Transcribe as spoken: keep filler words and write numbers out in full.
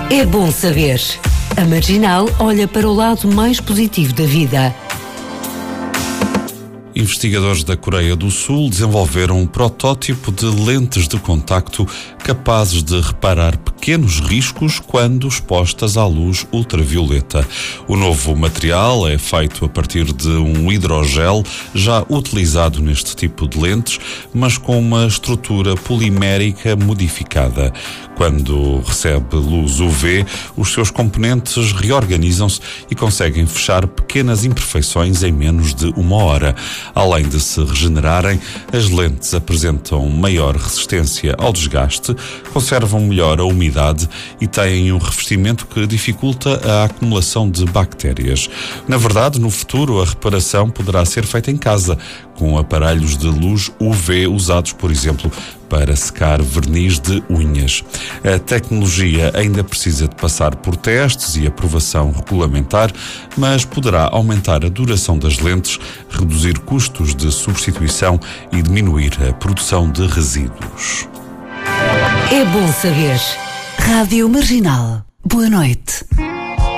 É bom saber. A Marginal olha para o lado mais positivo da vida. Investigadores da Coreia do Sul desenvolveram um protótipo de lentes de contacto capazes de reparar pequenos riscos quando expostas à luz ultravioleta. O novo material é feito a partir de um hidrogel já utilizado neste tipo de lentes, mas com uma estrutura polimérica modificada. Quando recebe luz U V, os seus componentes reorganizam-se e conseguem fechar pequenas imperfeições em menos de uma hora. Além de se regenerarem, as lentes apresentam maior resistência ao desgaste, conservam melhor a umidade e têm um revestimento que dificulta a acumulação de bactérias. Na verdade, no futuro, a reparação poderá ser feita em casa, com aparelhos de luz U V usados, por exemplo, para secar verniz de unhas. A tecnologia ainda precisa de passar por testes e aprovação regulamentar, mas poderá aumentar a duração das lentes, reduzir custos de substituição e diminuir a produção de resíduos. É bom saber. Rádio Marginal. Boa noite.